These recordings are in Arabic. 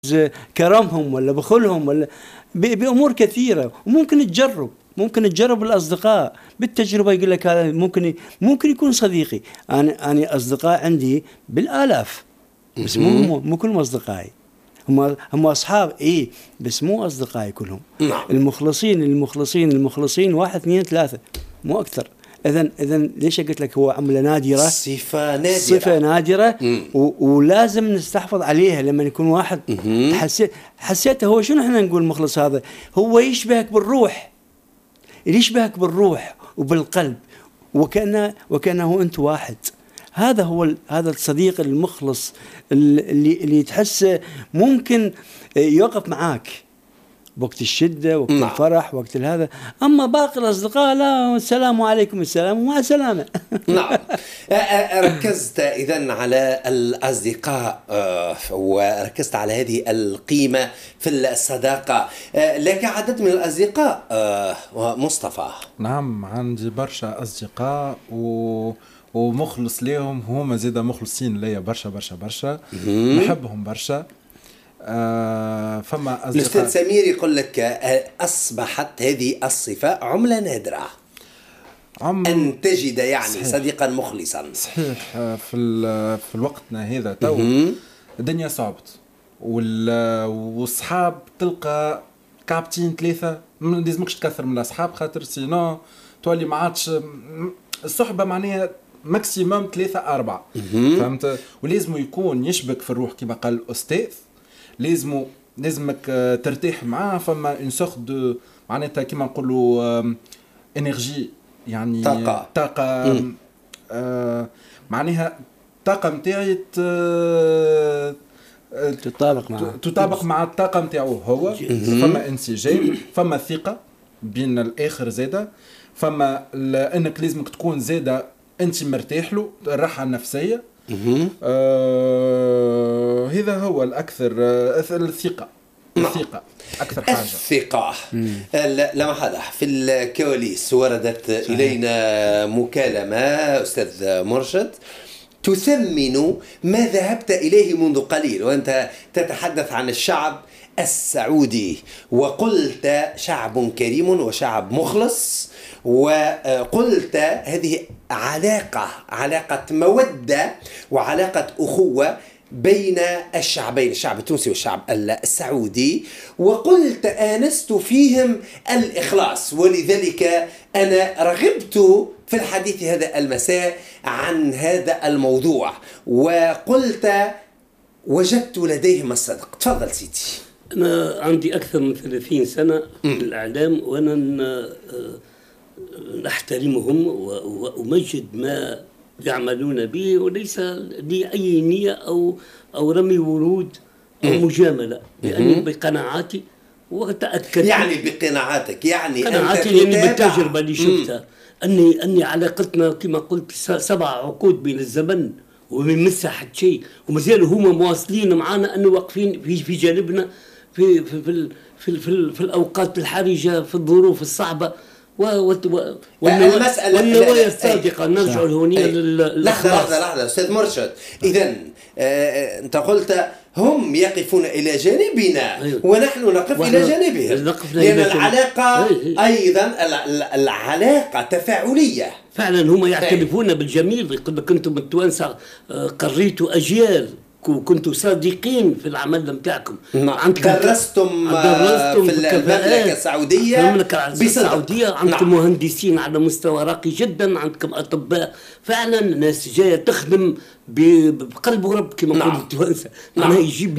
كرمهم ولا بخلهم ولا بأمور كثيرة. وممكن تجرب الأصدقاء بالتجربة. يقول لك هذا ممكن يكون صديقي. أنا أصدقاء عندي بالآلاف، بس مو كلهم أصدقائي. هم أصحاب بس مو أصدقائي كلهم. المخلصين 1 2 3 مو أكثر. إذن ليش قلت لك هو عملة نادرة، صفة نادرة ولازم نستحفظ عليها. لما يكون واحد حسيته هو شنو احنا نقول المخلص هذا، هو يشبهك بالروح وبالقلب، وكأنه أنت واحد. هذا الصديق المخلص اللي تحسه ممكن يوقف معاك وقت الشدة، وقت الفرح، وقت هذا. أما باقي الأصدقاء لا، السلام عليكم السلام ومع السلامة. نعم. ركزت إذن على الأصدقاء وركزت على هذه القيمة في الصداقة. لك عدد من الأصدقاء مصطفى؟ نعم، عندي برشا أصدقاء ومخلص ليهم، هما زيدا مخلصين ليا برشا نحبهم برشا. فما الأستاذ سمير يقول لك أصبحت هذه الصفة عملة نادرة، أن تجد يعني صحيح. صديقا مخلصا. صحيح. في وقتنا هذا تو الدنيا صعبت، والصحاب تلقى كعبتين 3، ما لازمكش تكثر من الأصحاب، خاطر سينو تولي ما عادش الصحبة معناها ماكسيموم 3 4. فهمت؟ ولازم يكون يشبك في الروح كما قال الأستاذ. لازمك ترتاح معاه. فما اون سورت دو معناتها كيما نقولوا انرجي، يعني طاقه معناها الطاقه نتاعي تطابق مع الطاقه نتاعو هو. فما انسجام، فما ثقه بين الاخر زاده، فما انك لازمك تكون زاده انت مرتاح له، الراحه النفسيه. هذا هو الأكثر. الثقة أكثر حاجة. الثقة. لما هذا في الكواليس وردت إلينا مكالمة أستاذ مرشد تثمن ما ذهبت إليه منذ قليل، وأنت تتحدث عن الشعب السعودي، وقلت شعب كريم وشعب مخلص، وقلت هذه علاقة مودة وعلاقة أخوة بين الشعبين، الشعب التونسي والشعب السعودي، وقلت آنست فيهم الإخلاص، ولذلك أنا رغبت في الحديث هذا المساء عن هذا الموضوع، وقلت وجدت لديهم الصدق. تفضل سيدي. أنا عندي أكثر من 30 سنة في الإعلام، وأنا نحترمهم وأمجد ما يعملون به، وليس لي أي نية أو رمي ورود أو مجاملة، لأني بقناعاتي وتأكد. يعني بقناعاتك، يعني قناعاتي لأني بالتجربة اللي شفتها أني علاقتنا كما قلت 7 عقود بين الزمن ومن مسح شيء، ومازالوا هما مواصلين معنا، أنه واقفين في جانبنا في الأوقات الحرجة، في الظروف الصعبة، والنوايا الصادقة. نرجع هونية لحظة أستاذ مرشد. إذن أنت قلت هم يقفون إلى جانبنا ونحن نقف إلى جانبهم، لأن العلاقة أيضا العلاقة تفاعلية. فعلا هم يعترفون بالجميل. كنتم التوانسة قريتوا أجيال، كنتوا صادقين في العمل متاعكم. درستم في المملكة السعودية عندكم مهندسين على مستوى راقي جدا، عندكم أطباء فعلا، ناس جاية تخدم بقلب ورب كما قلت التوانسة. معناها يجيب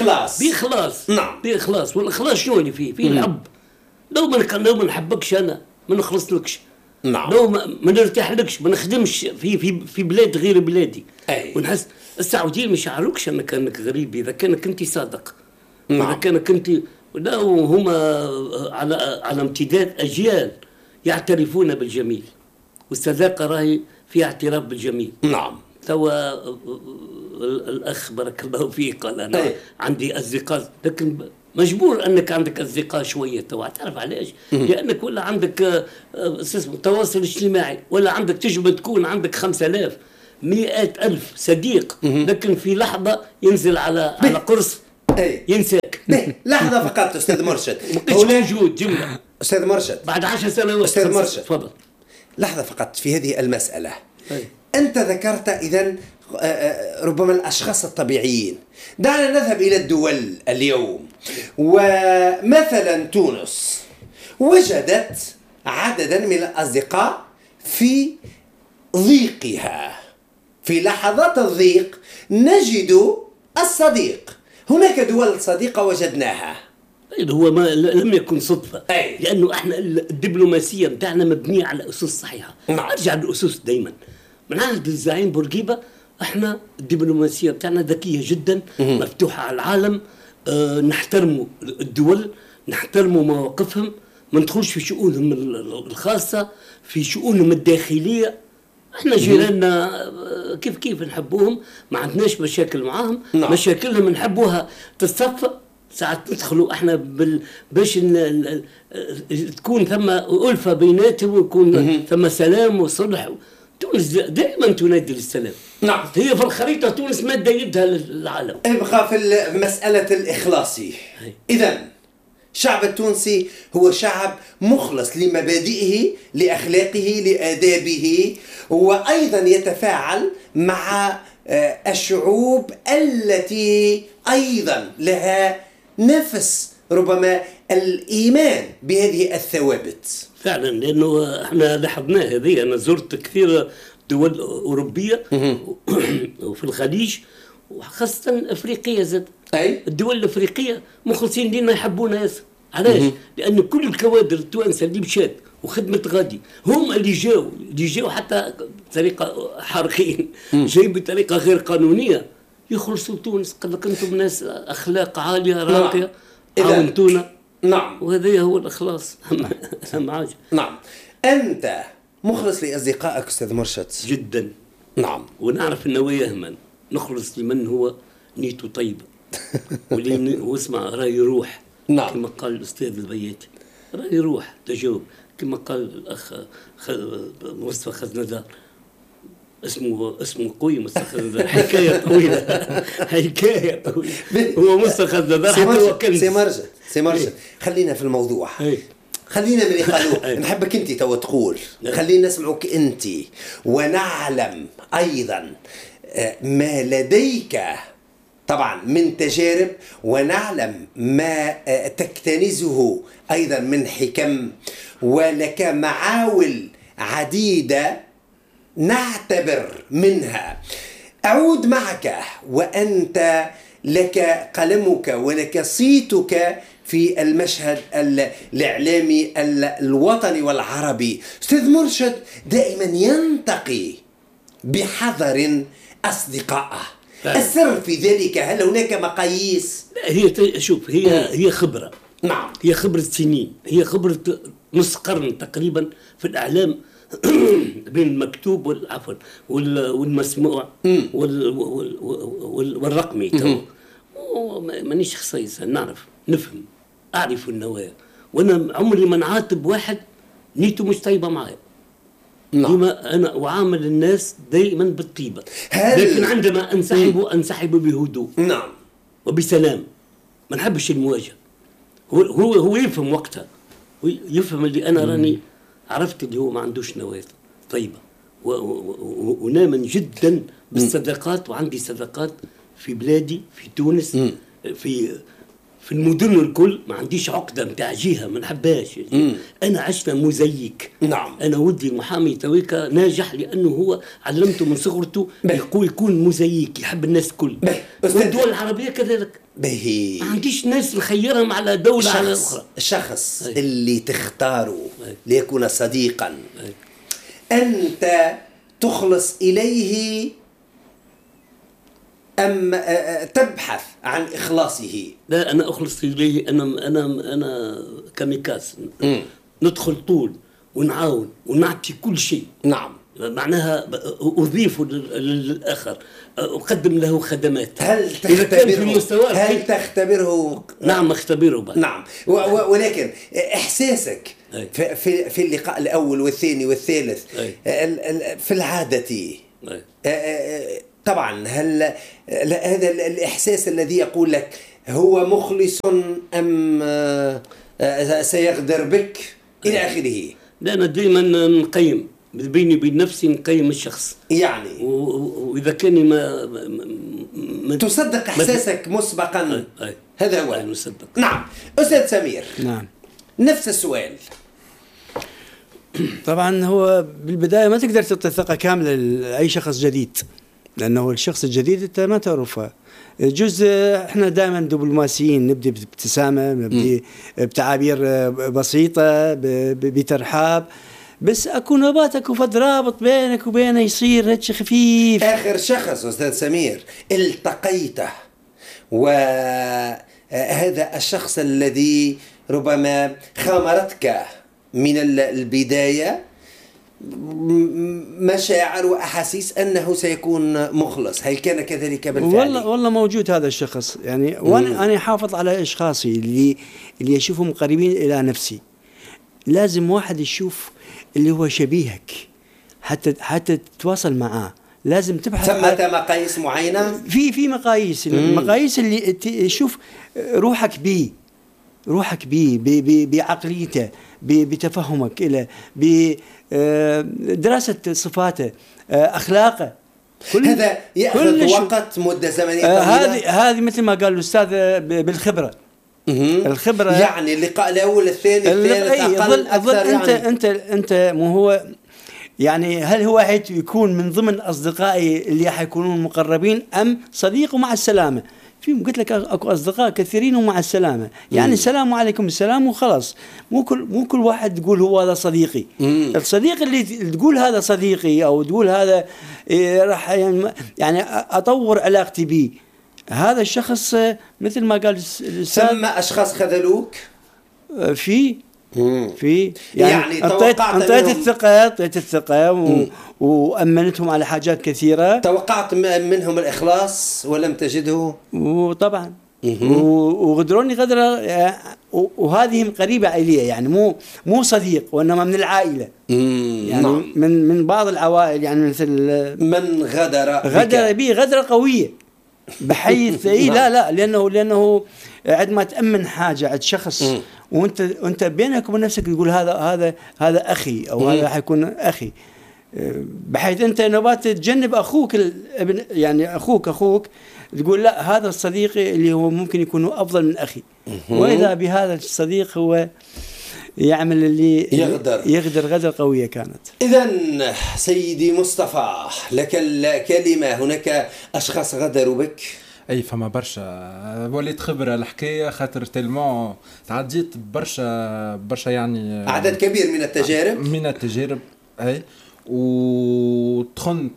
بإخلاص. والإخلاص شنو اللي فيه الحب. لو ما نحبكش أنا ما نخلصلكش. لو ما نرتاح لكش ما نخدمش في بلاد غير بلادي. ونحس السعوديين مش يعرفوكش انك غريب اذا كانك انت صادق. اذا كانك انت لا، هما على امتداد اجيال يعترفون بالجميل، والصداقه راهي في اعتراف بالجميل. نعم. توا الاخ بارك الله فيه قال انا عندي اصدقاء، لكن مجبور انك عندك اصدقاء شويه توا. تعرف علاش؟ لانك ولا عندك تواصل اجتماعي، ولا عندك تجربه تكون عندك 5000 100,000 صديق، لكن في لحظة ينزل على قرص ينساك. لحظة فقط أستاذ مرشد، هو موجود جملة أستاذ مرشد بعد 10 سنوات. أستاذ مرشد تفضل. لحظة فقط في هذه المسألة. أنت ذكرت إذن ربما الأشخاص الطبيعيين. دعنا نذهب إلى الدول اليوم، ومثلا تونس وجدت عددا من الأصدقاء في ضيقها، في لحظات الضيق نجد الصديق. هناك دول صديقة وجدناها. هو ما لم يكن صدفة، لأنه احنا الدبلوماسية بتاعنا مبنية على أسس صحيحة. أرجع للأسس دايما. من عهد الزعيم بورقيبة احنا الدبلوماسية بتاعنا ذكية جدا، مفتوحة على العالم. نحترموا الدول، نحترموا مواقفهم، ما ندخلش في شؤونهم الخاصة، في شؤونهم الداخلية. احنا جيراننا كيف نحبوهم، ما عندناش مشاكل معاهم. مشاكلهم نحبوها تتصفى. ساعات ندخلوا احنا باش تكون ثم ألفة بيناتهم، ويكون ثم سلام وصلح. تونس دائما تنادي للسلام. نعم، هي في الخريطة تونس مادة يدها للعالم. ابقى في مسألة الإخلاصي. إذن الشعب التونسي هو شعب مخلص لمبادئه، لأخلاقه، لآدابه، وأيضا يتفاعل مع الشعوب التي أيضا لها نفس ربما الإيمان بهذه الثوابت. فعلا، لأنه احنا لاحظنا هذه. أنا زرت كثير دول أوروبية وفي الخليج وخاصة أفريقية زاد. الدول الأفريقية مخلصين لنا، يحبونا ياسر. علاش؟ لأن كل الكوادر التوانسة اللي مشات وخدمة غادي هم اللي جاوا حتى بطريقة حارقين، جاي بطريقة غير قانونية، يخلصوا تونس. قال لك أنتم ناس أخلاق عالية راقية، عاونتونا. نعم، وهذا هو الإخلاص. أهم حاجة. نعم. أنت مخلص لأصدقائك أستاذ مرشد جدا. نعم، ونعرف النوايا. نخلص لمن هو نيته طيبة واسمع راي روح. نعم. كما قال الأستاذ البياتي، راي روح تجاوب. كما قال الأخ مصطفى خزندار، اسمه قوي مصطفى خزندار. حكاية طويلة. هو مصطفى خزندار حتى هو كنز. سي مرشد خلينا في الموضوع. خلينا من قالوا نحبك انت تو تقول. خلينا نسمعك انت ونعلم ايضا ما لديك طبعا من تجارب، ونعلم ما تكتنزه ايضا من حكم، ولك معاول عديدة نعتبر منها. أعود معك وأنت لك قلمك ولك صيتك في المشهد الإعلامي الوطني والعربي. أستاذ مرشد دائما ينتقي بحذر أصدقائه. السر في ذلك، هل هناك مقاييس؟ هي شوف، هي خبرة. نعم، هي خبرة سنين، هي خبرة نص قرن تقريبا في الإعلام، بين المكتوب والمسموع والرقمي. مانيش خصيصة، نعرف نفهم، أعرف النوايا. وأنا عمري ما نعاتب واحد نيته مش طيبة معايا. ديما أنا أعامل الناس دائما بالطيبة، لكن عندما أنسحب بهدوء. نعم، وبسلام. ما نحبش المواجهة. هو يفهم وقتها، يفهم اللي أنا راني عرفت اللي هو ما عندوش نوايا طيبة. ونامن جدا بالصداقات، وعندي صداقات في بلادي، في تونس، في المدن الكل. ما عنديش عقدة متاع جهة، ما نحبهاش. أنا عشت مزيك. نعم، أنا ودي المحامي تويكا ناجح لأنه هو علمته من صغرته يكون مزيك، يحب الناس الكل. والدول العربية كذلك. ما عنديش ناس نخيرهم على دولة على أخرى. الشخص اللي تختاره ليكون صديقا أنت تخلص إليه أم تبحث عن إخلاصه؟ لا، أنا أخلص إليه. أنا كاميكاس. ندخل طول ونعاون ونعطي كل شيء. نعم، معناها أضيف للآخر، أقدم له خدمات. هل تختبره؟ نعم، أختبره بقى. نعم، ولكن إحساسك في اللقاء الأول والثاني والثالث في العادة طبعا، هل هذا الإحساس الذي يقول لك هو مخلص أم سيغدر بك إلى آخره. لا أنا دائما نقيم بيني وبين نفسي، نقيم الشخص يعني وإذا كان ما تصدق إحساسك مسبقا. هذا هو نصدق. نعم أستاذ سمير. نعم نفس السؤال. طبعا هو بالبداية ما تقدر تعطي ثقة كاملة لأي شخص جديد، لأنه الشخص الجديد أنت ما تعرفه. جزء احنا دائما دبلوماسيين نبدي بابتسامة، نبدي بتعابير بسيطة، بترحاب، بس اكو نوبات، اكو فد رابط بينك وبينه يصير هيك خفيف. آخر شخص أستاذ سمير التقيته وهذا الشخص الذي ربما خامرتك من البداية مشاعر وأحاسيس أنه سيكون مخلص، هل كان كذلك بالفعل؟ والله موجود هذا الشخص يعني، وأنا حافظ على أشخاصي اللي أشوفهم قريبين إلى نفسي. لازم واحد يشوف اللي هو شبيهك حتى تتواصل معاه، لازم تبحث. ثمة مقاييس معينة؟ في مقاييس، المقاييس اللي تشوف روحك بيه بعقليته، بتفهمك إلى، بدراسة صفاته، أخلاقه. هذا يأخذ وقت، مدة زمنية طويلة. هذه مثل ما قال الأستاذ بالخبرة. الخبرة يعني اللقاء الأول الثاني الثالث أقل أكثر. يعني أنت مو هو يعني، هل هو يكون من ضمن أصدقائي اللي حيكونون مقربين أم صديق ومع السلامة؟ في قلت لك اكو اصدقاء كثيرين ومع السلامه، يعني السلام عليكم السلام وخلاص. مو كل واحد تقول هو هذا صديقي. الصديق اللي تقول هذا صديقي او تقول هذا راح يعني اطور علاقتي به، هذا الشخص مثل ما قال الاستاذ. ثم اشخاص خذلوك؟ في يعني أعطيت الثقة وأمنتهم على حاجات كثيرة. توقعت منهم الإخلاص ولم تجده؟ وطبعا وغدروني غدرة، وهذه قريبة إلي، يعني مو صديق وإنما من العائلة. يعني نعم. من بعض العوائل، يعني مثل من غدر بي غدرة قوية بحيث لا لأنه عندما تأمن حاجة عند شخص وانت بينك وبين نفسك تقول هذا اخي او هذا حيكون اخي، بحيث انت نبات تجنب اخوك الابن، يعني اخوك تقول لا هذا الصديق اللي هو ممكن يكون افضل من اخي. واذا بهذا الصديق هو يعمل اللي يغدر غدر قوية كانت. إذا سيدي مصطفى لك الكلمة. هناك أشخاص غدروا بك؟ اي فما برشا، وليت خبره الحكايه، خاطر تلمون تعديت برشا يعني عدد كبير من التجارب اي، ودخلت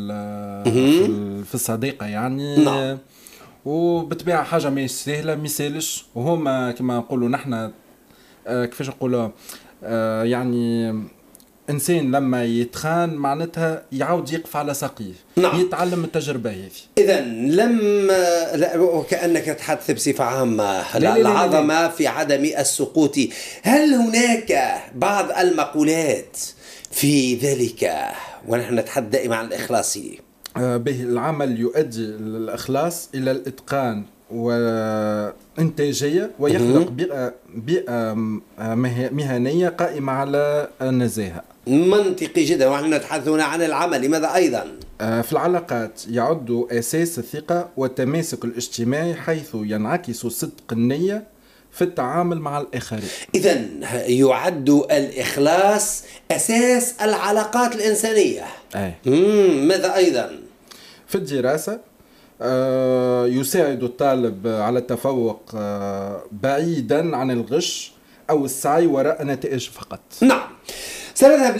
في الصديقه يعني. نعم. وبطبيعه حاجه ما سهله ما يسالش، وهما كما نقولوا نحن كيفاش نقولوا يعني إنسان لما يتخان معناتها يعود يقف على ساقيه. نعم. يتعلم التجربة هذه. إذا وكأنك تحدث بصفة عامة العظمة في عدم السقوط. هل هناك بعض المقولات في ذلك ونحن نتحدث دائما عن الإخلاص؟ به العمل يؤدي الإخلاص إلى الإتقان وإنتاجية، ويخلق بيئة مهنية قائمة على النزاهة. منطقي جدا. ونحن نتحدث هنا عن العمل. لماذا أيضا؟ في العلاقات يعد أساس الثقة والتماسك الاجتماعي، حيث ينعكس صدق النية في التعامل مع الآخرين. إذن يعد الإخلاص أساس العلاقات الإنسانية. ماذا أيضا؟ في الدراسة يساعد الطالب على التفوق بعيدا عن الغش أو السعي وراء نتائج فقط. نعم. سنذهب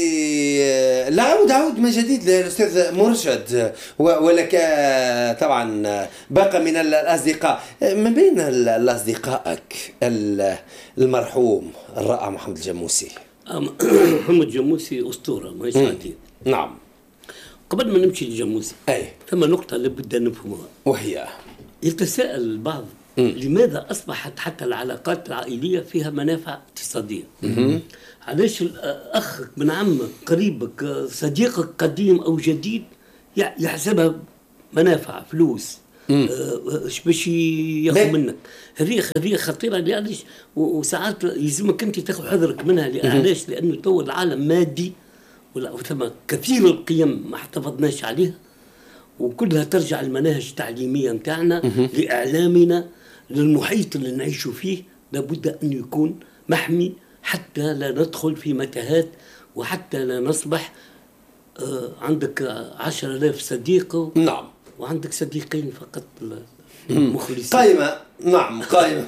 عود من جديد للأستاذ مرشد، ولك طبعا باقي من الأصدقاء. من بين أصدقائك المرحوم الرائع محمد الجموسي. محمد الجموسي أسطورة ما يشادي. نعم. قبل ما نمشي للجموسي ثم نقطة اللي بدنا نفهمها، وهي يتساءل البعض لماذا أصبحت حتى العلاقات العائلية فيها منافع اقتصادية؟ علاش أخك من عمك قريبك صديقك قديم أو جديد يحسبها منافع فلوس؟ ايش باش ياخذ منك. هذه خطيره ليش، وساعات يلزمك انت تاخذ حذرك منها. علاش؟ لانه تو العالم مادي وثم كثير القيم ما احتفظناش عليها، وكلها ترجع المناهج التعليميه نتاعنا لاعلامنا للمحيط اللي نعيش فيه. لابد ان يكون محمي حتى لا ندخل في متاهات، وحتى لا نصبح عندك 10,000 صديق نعم وعندك صديقين فقط مخلصين. قائمة، نعم قائمة.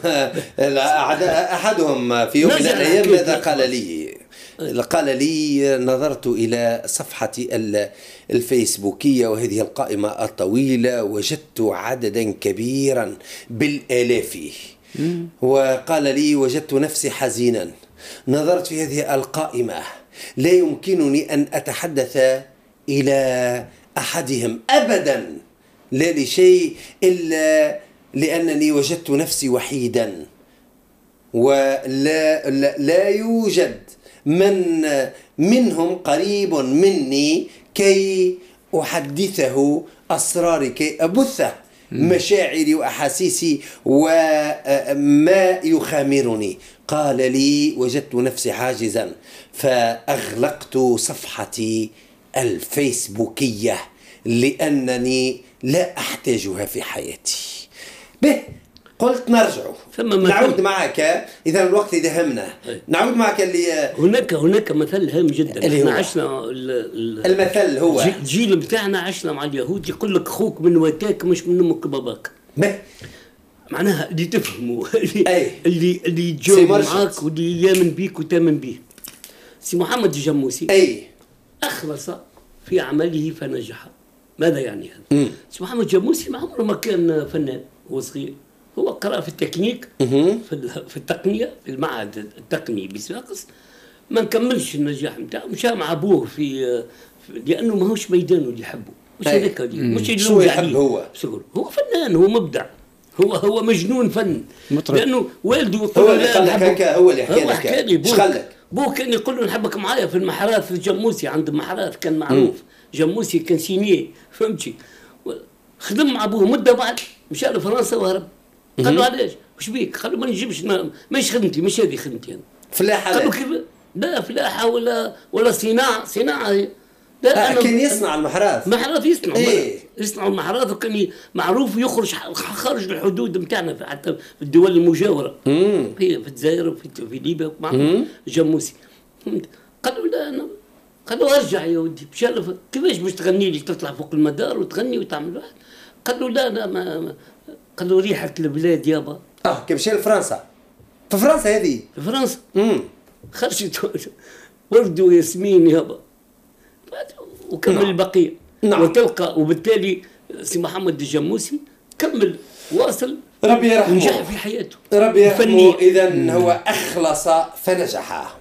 أحدهم في يوم من الأيام ماذا قال لي نظرت إلى صفحتي الفيسبوكية وهذه القائمة الطويلة، وجدت عددا كبيرا بالآلاف، وقال لي وجدت نفسي حزينا. نظرت في هذه القائمة لا يمكنني أن أتحدث إلى أحدهم أبدا، لا لشيء إلا لأنني وجدت نفسي وحيدا، ولا لا يوجد منهم قريب مني كي أحدثه أسراري، كي أبث مشاعري وأحاسيسي وما يخامرني. قال لي وجدت نفسي حاجزا، فأغلقت صفحتي الفيسبوكية لأنني لا أحتاجها في حياتي. به قلت نرجع نعود معك، إذا الوقت دهمنا، نعود معك. اللي هناك مثل هام جدا، احنا عشنا المثل هو الجيل بتاعنا عشنا مع اليهود، يقول لك خوك من وتاك مش من امك باباك. معناها اللي تفهمه اللي يتجاوب معاك واللي يامن بيك وتامن بيه. سي محمد الجموسي أخلص في عمله فنجح. ماذا يعني هذا؟ سي محمد الجموسي ما عمره ما كان فنان، هو صغير، هو قرأ في التكنيك في التقنية في المعهد التقني بصفاقس، ما نكملش النجاح نتاعو، مشى مع أبوه في لأنه ما هوش ميدانه اللي يحبه، مش هذاك مش اللي شو يحب هو فنان، هو مبدع، هو مجنون فن مطرب. لأنه والده هو اللي قال لك هكا، هو اللي حكى لك ايش قال بوه كان يقول له نحبك معايا في المحارات في الجموسي، عند المحارات كان معروف جموسي كان سينيه، فهمتي؟ خدم مع ابوه مده، بعد مشى لفرنسا وهرب. قال له علاش؟ وش بيك؟ قال له ما نجيبش، مش خدمتي، مش هذه خدمتي انا. فلاحه؟ قال له كيف؟ لا فلاحه ولا صناعه هي. كان يصنع المحراث يصنعوا المحراث، وكان معروف يخرج خارج الحدود نتاعنا حتى في الدول المجاوره، في الجزائر وفي ليبيا مع جموسي. قالوا لا انا، قالوا ارجع يا ودي، كيفاش باش تغني لي، تطلع فوق المدار وتغني وتعمل واحد؟ قالوا لا ما قالوا ريحه البلاد يابا. كي مشى لفرنسا، في فرنسا هذه، في فرنسا خرجت ورد وياسمين يابا، وكمل البقية. وتلقى وبالتالي سي محمد الجموسي كمل واصل، ربي يرحمه، نجح في حياته، ربي يرحمه. إذن هو أخلص فنجح.